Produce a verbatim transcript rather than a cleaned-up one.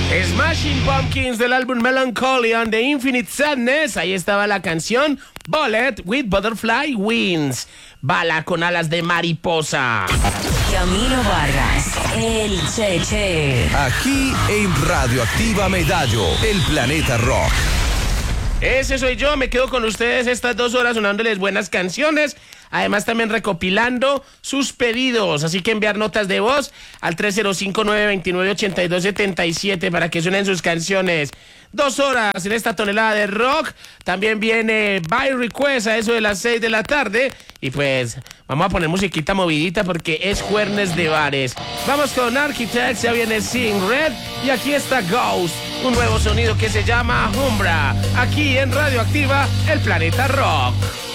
Smashing Pumpkins del álbum Melancholy and the Infinite Sadness. Ahí estaba la canción Bullet with Butterfly Wings. Bala con alas de mariposa. Camilo Vargas, el Cheche. Aquí en Radioactiva Medallo, el planeta rock. Ese soy yo, me quedo con ustedes estas dos horas sonándoles buenas canciones. Además también recopilando sus pedidos, así que enviar notas de voz al tres cero cinco, nueve dos nueve, ocho dos siete siete para que suenen sus canciones. Dos horas en esta tonelada de rock. También viene By Request a eso de las seis de la tarde. Y pues vamos a poner musiquita movidita porque es jueves de bares. Vamos con Architects, ya viene Seeing Red. Y aquí está Ghost, un nuevo sonido que se llama Umbra. Aquí en Radioactiva, el planeta rock.